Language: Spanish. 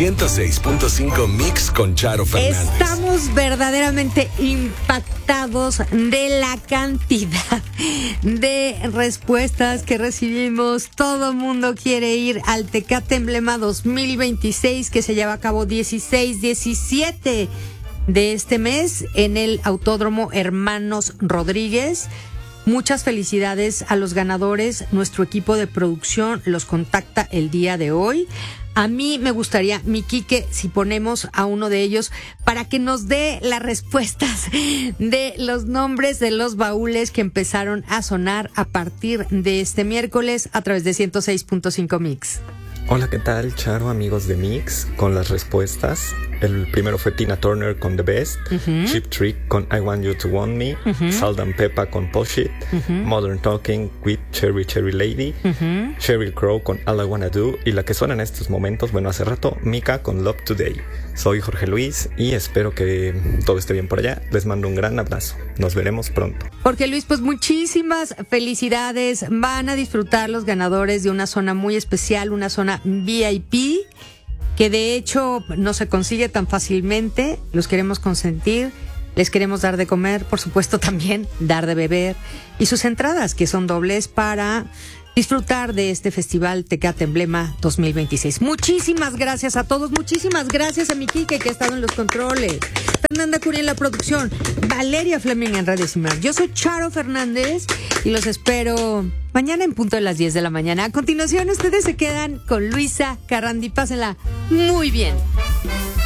106.5 Mix con Charo Fernández. Estamos verdaderamente impactados de la cantidad de respuestas que recibimos. Todo el mundo quiere ir al Tecate Emblema 2026 que se lleva a cabo 16, 17 de este mes en el Autódromo Hermanos Rodríguez. Muchas felicidades a los ganadores. Nuestro equipo de producción los contacta el día de hoy. A mí me gustaría, mi Quique, si ponemos a uno de ellos para que nos dé las respuestas de los nombres de los baúles que empezaron a sonar a partir de este miércoles a través de 106.5 Mix. Hola, ¿qué tal, Charo, amigos de Mix? Con las respuestas. El primero fue Tina Turner con The Best, Cheap Trick con I Want You to Want Me, Salt and Peppa con Push It, Modern Talking with Cherry Cherry Lady, Sheryl Crow con All I Wanna Do, y la que suena en estos momentos, bueno, hace rato, Mika con Love Today. Soy Jorge Luis y espero que todo esté bien por allá. Les mando un gran abrazo. Nos veremos pronto. Jorge Luis, pues muchísimas felicidades. Van a disfrutar los ganadores de una zona muy especial, una zona VIP, que de hecho no se consigue tan fácilmente. Los queremos consentir, les queremos dar de comer, por supuesto también dar de beber, y sus entradas, que son dobles, para disfrutar de este festival Tecate Emblema 2026. Muchísimas gracias a todos, muchísimas gracias a mi Quique, que ha estado en los controles, Fernanda Curia en la producción, Valeria Fleming en Radio Simar. Yo soy Charo Fernández y los espero mañana en punto de las 10 de la mañana. A continuación, ustedes se quedan con Luisa Carrandi. Pásenla muy bien.